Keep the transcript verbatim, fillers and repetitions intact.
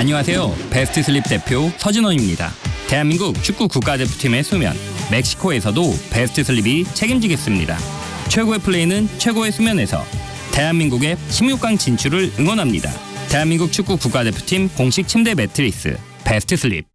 안녕하세요. 베스트 슬립 대표 서진원입니다. 대한민국 축구 국가대표팀의 수면, 멕시코에서도 베스트 슬립이 책임지겠습니다. 최고의 플레이는 최고의 수면에서. 대한민국의 십육 강 진출을 응원합니다. 대한민국 축구 국가대표팀 공식 침대 매트리스 베스트 슬립.